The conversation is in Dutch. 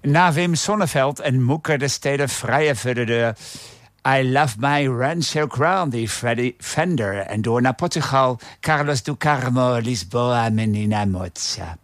Na Wim Sonneveld en Moeke de Steden vrije voor de deur. I Love My Rancho Grande, Freddie Fender. En door naar Portugal, Carlos do Carmo, Lisboa, Menina Moza.